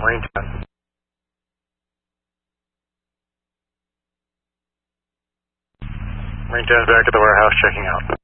Marine 10. Marine 10 is back at the warehouse checking out.